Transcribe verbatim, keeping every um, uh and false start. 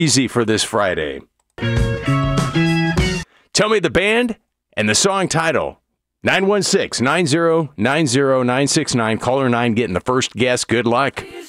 Easy for this Friday. Tell me the band and the song title. nine one six, nine zero nine zero, nine six nine. Caller nine getting the first guess. Good luck.